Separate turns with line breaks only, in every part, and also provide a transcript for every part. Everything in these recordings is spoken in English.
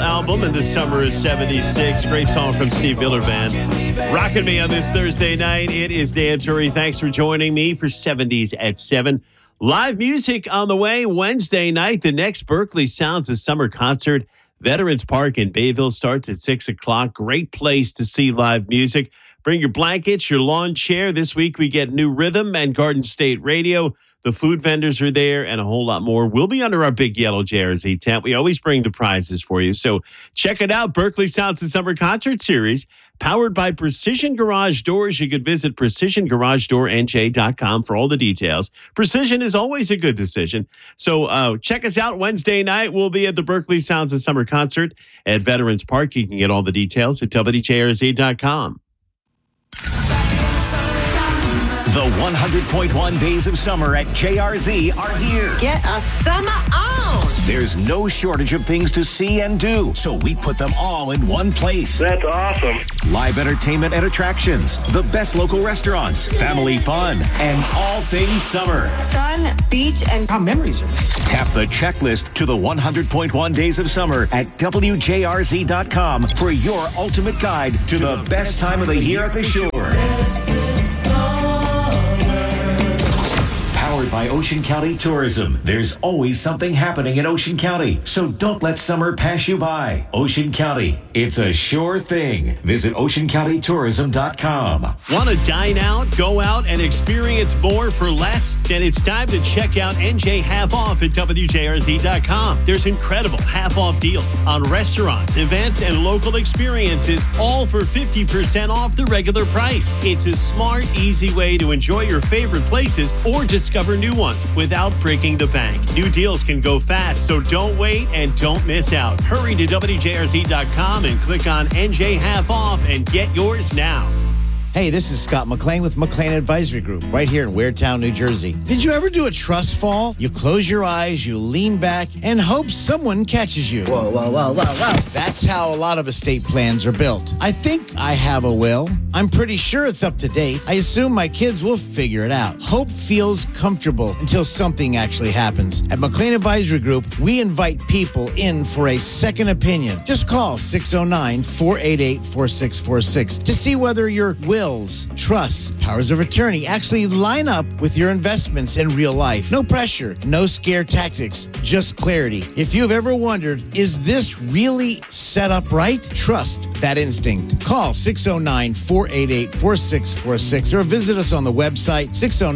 album, and the summer is 76. Great song from Steve Miller Band. Rocking me on this Thursday night. It is Dan Turry. Thanks for joining me for 70s at 7. Live music on the way Wednesday night. The next Berkeley Sounds of Summer concert. Veterans Park in Bayville starts at 6 o'clock. Great place to see live music. Bring your blankets, your lawn chair. This week we get New Rhythm and Garden State Radio. The food vendors are there and a whole lot more. We'll be under our big yellow JRZ tent. We always bring the prizes for you. So check it out. Berkeley Sounds of Summer Concert Series, powered by Precision Garage Doors. You could visit PrecisionGarageDoorNJ.com for all the details. Precision is always a good decision. So check us out Wednesday night. We'll be at the Berkeley Sounds of Summer concert at Veterans Park. You can get all the details at WJRZ.com.
The 100.1 days of summer at JRZ are here.
Get a summer on.
There's no shortage of things to see and do, so we put them all in one place.
That's awesome.
Live entertainment and attractions, the best local restaurants, family fun, and all things summer.
Sun, beach, and
memories are.
Tap the checklist to the 100.1 days of summer at WJRZ.com for your ultimate guide to the best time of the year at the shore. Powered by Ocean County Tourism. There's always something happening in Ocean County, so don't let summer pass you by. Ocean County, it's a sure thing. Visit OceanCountyTourism.com.
Want to dine out, go out, and experience more for less? Then it's time to check out NJ Half Off at WJRZ.com. There's incredible half-off deals on restaurants, events, and local experiences, all for 50% off the regular price. It's a smart, easy way to enjoy your favorite places or discover new ones without breaking the bank. New deals can go fast, so don't wait and don't miss out. Hurry to WJRZ.com and click on NJ Half Off and get yours now.
Hey, this is Scott McLean with McLean Advisory Group right here in Weirtown, New Jersey. Did you ever do a trust fall? You close your eyes, you lean back, and hope someone catches you.
Whoa, whoa, whoa, whoa, whoa.
That's how a lot of estate plans are built. I think I have a will. I'm pretty sure it's up to date. I assume my kids will figure it out. Hope feels comfortable until something actually happens. At McLean Advisory Group, we invite people in for a second opinion. Just call 609-488-4646 to see whether your will, trusts, powers of attorney actually line up with your investments in real life. No pressure, no scare tactics, just clarity. If you've ever wondered, is this really set up right? Trust that instinct. Call 609-488-4646 or visit us on the website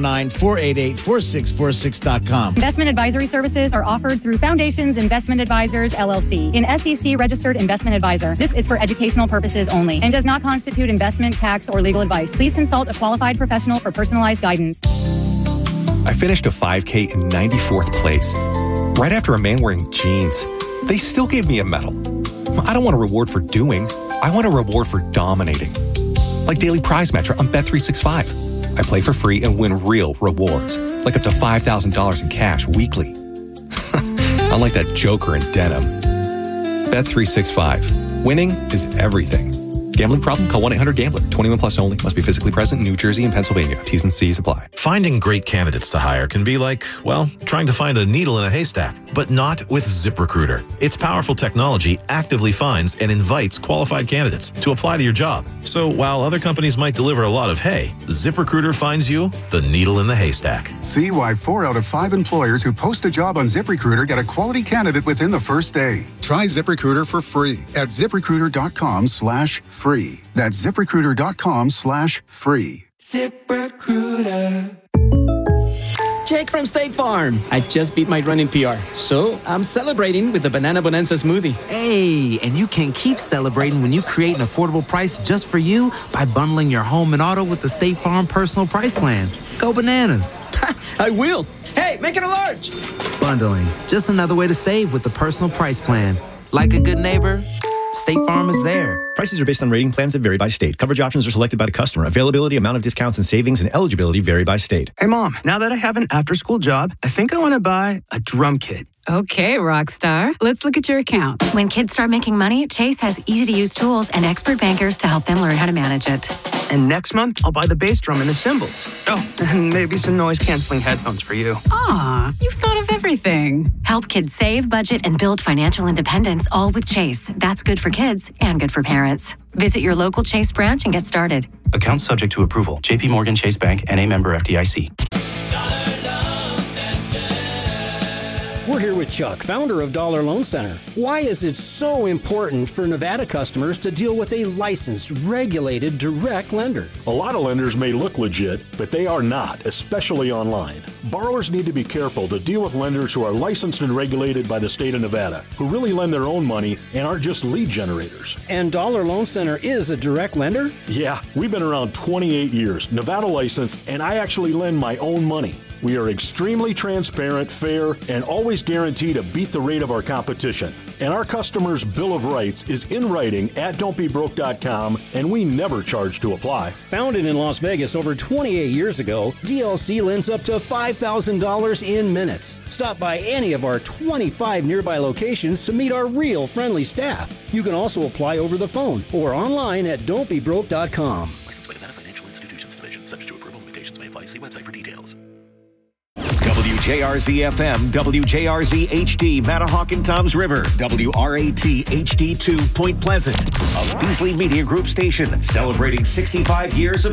609-488-4646.com.
Investment advisory services are offered through Foundations Investment Advisors, LLC, an SEC-registered investment advisor. This is for educational purposes only and does not constitute investment, tax, or legal advice. Please consult a qualified professional for personalized guidance.
I finished a 5K in 94th place, right after a man wearing jeans. They still gave me a medal. I don't want a reward for doing. I want a reward for dominating. Like Daily Prize Matcher on Bet365. I play for free and win real rewards, like up to $5,000 in cash weekly. Unlike that joker in denim. Bet365. Winning is everything. Gambling problem? Call 1-800-GAMBLER. 21 plus only. Must be physically present in New Jersey and Pennsylvania. T's and C's apply.
Finding great candidates to hire can be like, well, trying to find a needle in a haystack, but not with ZipRecruiter. Its powerful technology actively finds and invites qualified candidates to apply to your job. So while other companies might deliver a lot of hay, ZipRecruiter finds you the needle in the haystack.
See why 4 out of 5 employers who post a job on ZipRecruiter get a quality candidate within the first day. Try ZipRecruiter for free at ZipRecruiter.com/free. That's ZipRecruiter.com/free.
ZipRecruiter. Jake from State Farm. I just beat my running PR, so I'm celebrating with the Banana Bonanza smoothie.
Hey, and you can keep celebrating when you create an affordable price just for you by bundling your home and auto with the State Farm Personal Price Plan. Go bananas.
I will. Hey, make it a large.
Bundling, just another way to save with the Personal Price Plan. Like a good neighbor, State Farm is there.
Prices are based on rating plans that vary by state. Coverage options are selected by the customer. Availability, amount of discounts and savings, and eligibility vary by state.
Hey, Mom, now that I have an after-school job, I think I want to buy a drum kit.
Okay, Rockstar. Let's look at your account. When kids start making money, Chase has easy-to-use tools and expert bankers to help them learn how to manage it.
And next month, I'll buy the bass drum and the cymbals. Oh, and maybe some noise-canceling headphones for you.
Aw, you've thought of everything. Help kids save, budget, and build financial independence, all with Chase. That's good for kids and good for parents. Visit your local Chase branch and get started.
Account subject to approval. JP Morgan Chase Bank, N.A. member FDIC.
We're here with Chuck, founder of Dollar Loan Center. Why is it so important for Nevada customers to deal with a licensed, regulated, direct lender?
A lot of lenders may look legit, but they are not, especially online. Borrowers need to be careful to deal with lenders who are licensed and regulated by the state of Nevada, who really lend their own money and aren't just lead generators.
And Dollar Loan Center is a direct lender?
Yeah, we've been around 28 years, Nevada licensed, and I actually lend my own money. We are extremely transparent, fair, and always guarantee to beat the rate of our competition. And our customers' Bill of Rights is in writing at don'tbebroke.com, and we never charge to apply.
Founded in Las Vegas over 28 years ago, DLC lends up to $5,000 in minutes. Stop by any of our 25 nearby locations to meet our real friendly staff. You can also apply over the phone or online at don'tbebroke.com.
Licensed by Nevada Financial Institutions Division. Subject to approval. Limitations may apply. See website for details.
WJRZ-FM, WJRZ-HD, Matahawk and Toms River, WRAT-HD2, Point Pleasant, a Beasley Media Group station celebrating 65 years of